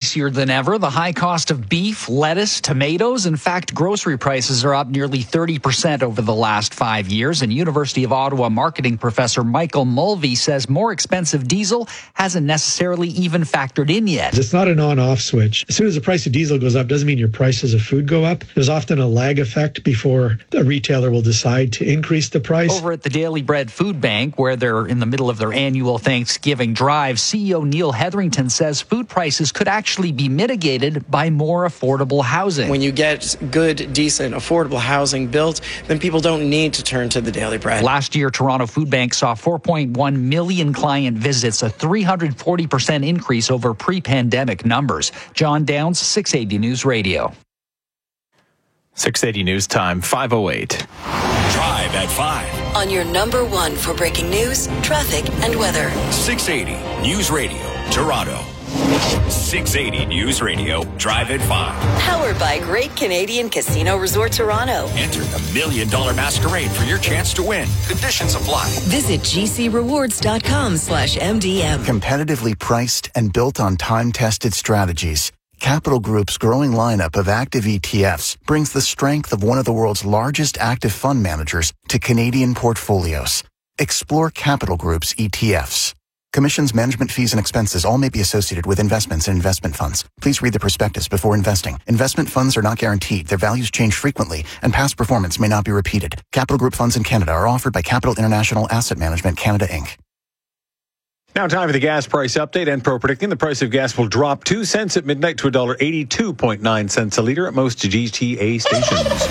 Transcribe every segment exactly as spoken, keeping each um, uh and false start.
pricier than ever. The high cost of beef, lettuce, tomatoes. In fact, grocery prices are up nearly thirty percent over the last five years. And University of Ottawa marketing professor Michael Mulvey says more expensive diesel hasn't necessarily even factored in yet. It's not an on-off switch. As soon as the price of diesel goes up, doesn't mean your prices of food go up. There's often a lag effect before a retailer will decide to increase the price. Over at the Daily Bread Food Bank, where they're in the middle of their annual Thanksgiving drive, C E O Neil Hetherington says food prices could actually be mitigated by more affordable housing. When you get good, decent, affordable housing built, then people don't need to turn to the Daily Bread. Last year, Toronto Food Bank saw four point one million client visits, a three hundred forty percent increase over pre-pandemic numbers. John Downs, six eighty News Radio. six eighty News Time, five oh eight. Drive at five. On your number one for breaking news, traffic, and weather. six eighty News Radio, Toronto. six eighty News Radio, Drive at five. Powered by Great Canadian Casino Resort Toronto. Enter the Million Dollar Masquerade for your chance to win. Conditions apply. Visit gcrewards.com slash MDM. Competitively priced and built on time-tested strategies, Capital Group's growing lineup of active E T Fs brings the strength of one of the world's largest active fund managers to Canadian portfolios. Explore Capital Group's E T Fs. Commissions, management fees, and expenses all may be associated with investments in investment funds. Please read the prospectus before investing. Investment funds are not guaranteed. Their values change frequently, and past performance may not be repeated. Capital Group funds in Canada are offered by Capital International Asset Management Canada, Incorporated. Now time for the gas price update. Enpro predicting the price of gas will drop two cents at midnight to one dollar eighty-two point nine cents a litre at most G T A stations.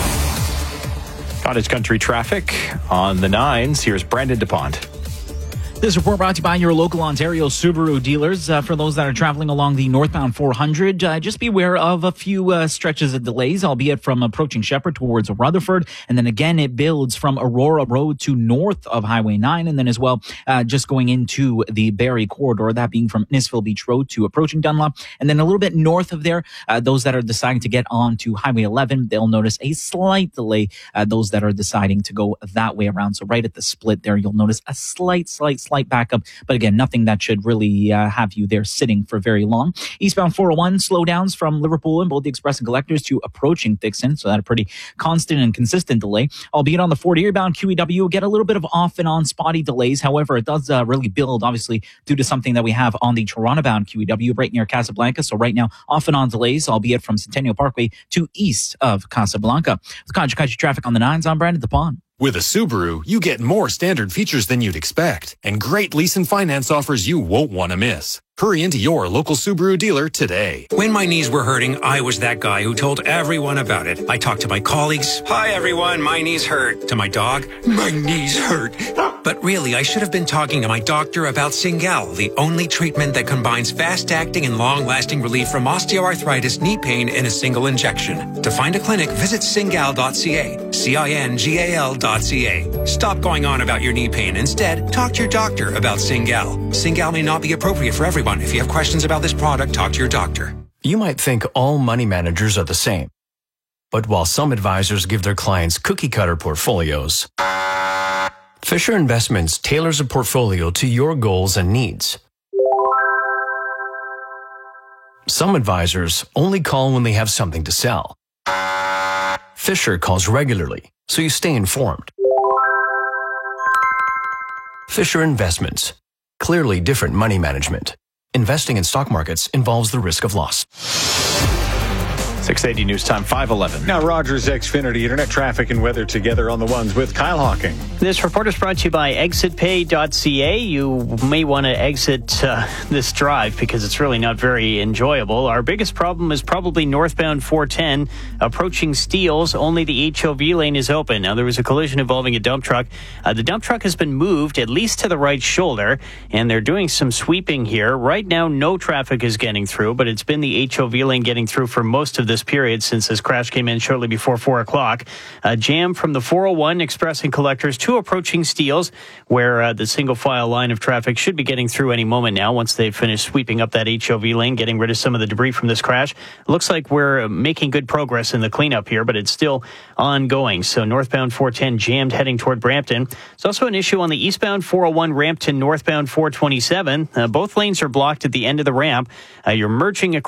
Cottage Country traffic on the nines. Here's Brandon DuPont. This report brought to you by your local Ontario Subaru dealers. Uh, for those that are traveling along the northbound four hundred, uh, just be aware of a few uh, stretches of delays, albeit from approaching Shepherd towards Rutherford. And then again, it builds from Aurora Road to north of Highway nine. And then as well, uh, just going into the Barrie corridor, that being from Innisfil Beach Road to approaching Dunlop. And then a little bit north of there, uh, those that are deciding to get on to Highway eleven, they'll notice a slight delay. Uh, those that are deciding to go that way around. So right at the split there, you'll notice a slight, slight, slight backup, but again, nothing that should really uh, have you there sitting for very long. Eastbound four oh one, slowdowns from Liverpool and both the Express and Collectors to approaching Dixon, so that a pretty constant and consistent delay. Albeit on the forty eastbound Q E W, get a little bit of off and on spotty delays. However, it does uh, really build, obviously, due to something that we have on the Toronto-bound Q E W right near Casablanca. So right now, off and on delays, albeit from Centennial Parkway to east of Casablanca. With Cottage Country traffic on the nines, I'm Brandon DuPont. With a Subaru, you get more standard features than you'd expect, and great lease and finance offers you won't want to miss. Hurry into your local Subaru dealer today. When my knees were hurting, I was that guy who told everyone about it. I talked to my colleagues. Hi, everyone. My knees hurt. To my dog. My knees hurt. But really, I should have been talking to my doctor about Cingal, the only treatment that combines fast-acting and long-lasting relief from osteoarthritis knee pain in a single injection. To find a clinic, visit cingal dot c a. C I N G A L dot c a. Stop going on about your knee pain. Instead, talk to your doctor about Cingal. Cingal may not be appropriate for everyone. If you have questions about this product, talk to your doctor. You might think all money managers are the same. But while some advisors give their clients cookie-cutter portfolios, Fisher Investments tailors a portfolio to your goals and needs. Some advisors only call when they have something to sell. Fisher calls regularly, so you stay informed. Fisher Investments. Clearly different money management. Investing in stock markets involves the risk of loss. six eighty News Time, five eleven. Now Rogers Xfinity Internet traffic and weather together on the ones with Kyle Hawking. This report is brought to you by exit pay dot c a. You may want to exit uh, this drive because it's really not very enjoyable. Our biggest problem is probably northbound four ten approaching Steeles. Only the H O V lane is open. Now, there was a collision involving a dump truck. Uh, the dump truck has been moved at least to the right shoulder, and they're doing some sweeping here. Right now, no traffic is getting through, but it's been the H O V lane getting through for most of this period since this crash came in shortly before four o'clock. A jam from the four oh one Express and Collectors to approaching Steeles, where uh, the single file line of traffic should be getting through any moment now once they've finished sweeping up that H O V lane, getting rid of some of the debris from this crash. Looks like we're making good progress in the cleanup here, but it's still ongoing. So northbound four ten jammed heading toward Brampton. There's also an issue on the eastbound four oh one ramp to northbound four twenty-seven. Uh, both lanes are blocked at the end of the ramp. Uh, you're merging across